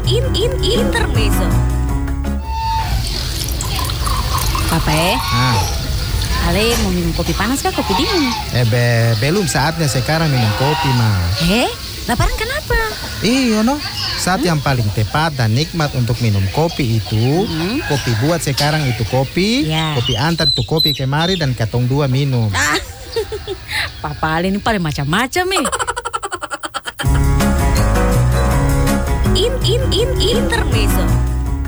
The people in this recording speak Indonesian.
Intermezzo. Papa, Ale mau minum kopi panas kah kopi dingin? Belum saatnya sekarang minum kopi, Ma. Laparan kenapa? Iya, no. Saat yang paling tepat dan nikmat untuk minum kopi itu, kopi buat sekarang itu kopi, kopi antar tuh kopi kemari dan katong dua minum. Papa Ale ini paling macam-macam nih. Intermezzo.